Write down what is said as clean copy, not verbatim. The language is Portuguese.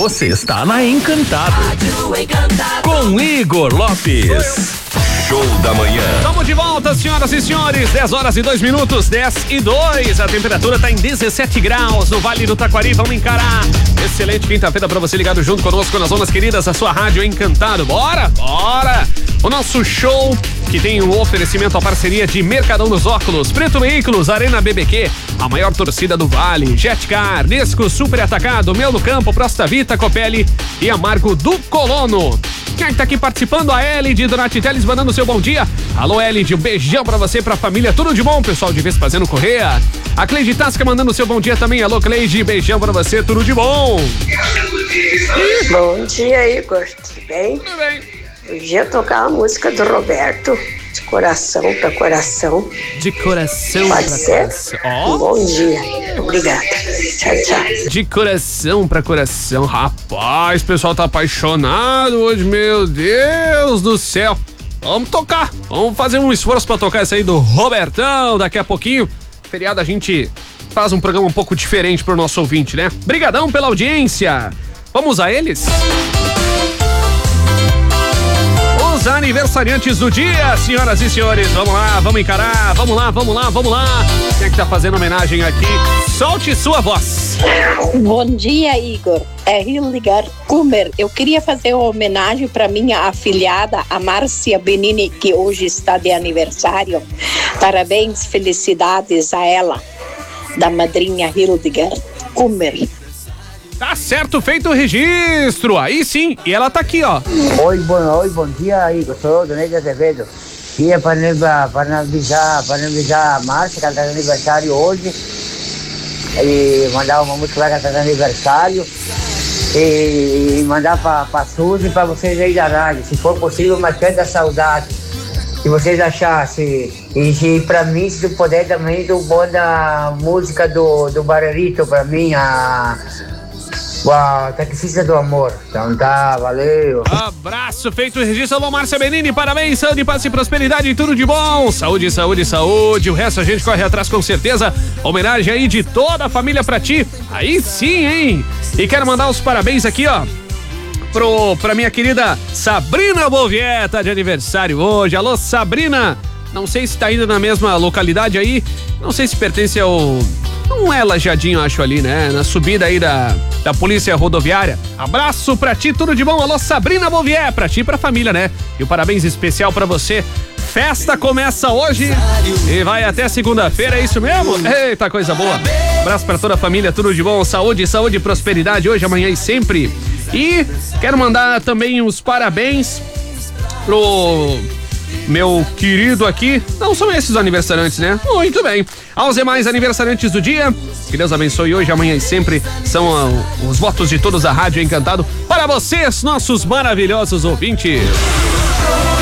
Você está na Encantado. Com Igor Lopes. Show da manhã. Estamos de volta, senhoras e senhores. 10h02, 10:02. A temperatura está em 17 graus no Vale do Taquari. Vamos encarar. Excelente quinta-feira para você ligado junto conosco nas zonas queridas, a sua rádio Encantado. Bora, bora. O nosso show que tem um oferecimento, a parceria de Mercadão dos Óculos, Preto Veículos, Arena BBQ, a maior torcida do Vale, Jetcar, Nesco, Super Atacado, Mel do Campo, Prosta Vita, Copelli e Amargo do Colono. Quem é que tá aqui participando? A Elide, Donati Teles, mandando seu bom dia. Alô, Elide, um beijão pra você, pra família, tudo de bom, pessoal de Vespasiano Correia. A Cleide Tasca mandando seu bom dia também. Alô, Cleide, beijão pra você, tudo de bom. Bom dia, Igor, tudo bem? Tudo bem. Podia tocar a música do Roberto, de coração pra coração. De coração Pode pra ser? coração. Ó. Bom dia, obrigada. Tchau, tchau. De coração pra coração. Rapaz, o pessoal tá apaixonado hoje, meu Deus do céu. Vamos tocar, vamos fazer um esforço pra tocar essa aí do Robertão daqui a pouquinho. Feriado a gente faz um programa um pouco diferente pro nosso ouvinte, né? Brigadão pela audiência. Vamos a eles? Os aniversariantes do dia, senhoras e senhores, vamos lá, vamos encarar, vamos lá. Quem é que tá fazendo homenagem aqui? Solte sua voz. Bom dia, Igor. É Hildegard Kummer. Eu queria fazer uma homenagem para minha afilhada, a Márcia Benini, que hoje está de aniversário. Parabéns, felicidades a ela, da madrinha Hildegard Kummer. Tá certo, feito o registro. Aí sim, e ela tá aqui, ó. Oi, bom dia, Igor. Sou Donete Azevedo. Queria parabenizar a Márcia, que ela tá de aniversário hoje. E mandar uma música lá que ela tá de aniversário. E mandar pra Suzy e pra vocês aí da rádio. Se for possível, mais perto da saudade. Se vocês achassem. E se pra mim, se tu puder também, tu bota a música do Bararito pra mim, a Taxista do Amor. Então tá, valeu. Abraço, feito o registro. Alô, Márcia Benini, parabéns, saúde, paz e prosperidade e tudo de bom. Saúde, saúde, saúde. O resto a gente corre atrás com certeza. Homenagem aí de toda a família pra ti. Aí sim, hein? E quero mandar os parabéns aqui, ó, pra minha querida Sabrina Bouvier, tá de aniversário hoje. Alô, Sabrina. Não sei se tá indo na mesma localidade aí. Não sei se pertence ao... Não é Lajadinho, acho ali, né? Na subida aí da Polícia Rodoviária. Abraço pra ti, tudo de bom. Alô, Sabrina Bouvier, pra ti e pra família, né? E o parabéns especial pra você. Festa começa hoje e vai até segunda-feira, é isso mesmo? Eita, coisa boa. Abraço pra toda a família, tudo de bom. Saúde, saúde e prosperidade hoje, amanhã e sempre. E quero mandar também os parabéns pro... meu querido aqui, não são esses os aniversariantes, né? Muito bem. Aos demais aniversariantes do dia, que Deus abençoe hoje, amanhã e sempre, são os votos de todos da Rádio Encantado para vocês, nossos maravilhosos ouvintes.